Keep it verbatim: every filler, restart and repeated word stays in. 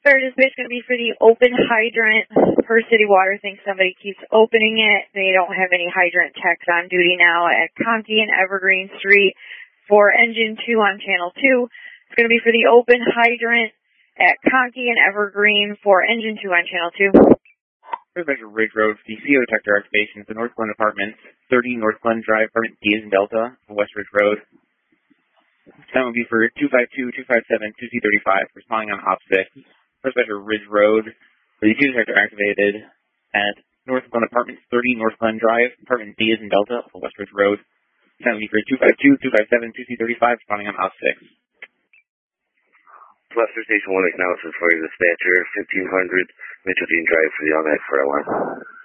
Fire Dispatch going to be for the open hydrant. Per City Water thinks somebody keeps opening it. They don't have any hydrant techs on duty now at Conkey and Evergreen Street for engine two on channel two. It's going to be for the open hydrant at Conkey and Evergreen for engine two on channel two. Supervisor Ridge Road, the C O detector activation for North Glen Apartments, thirty North Glen Drive, Apartment D as in Delta, West Ridge Road. That would be for two five two, two five seven, two C thirty-five, responding on Op six. Supervisor Ridge Road, for the C O detector activated at North Glen Apartments, thirty North Glen Drive, Apartment D as in Delta, West Ridge Road. That would be for two five two, two five seven, two C thirty-five, responding on Op six. Lester Station one analysis for your dispatcher, fifteen hundred Mitchell Dean Drive for the automatic fire alarm.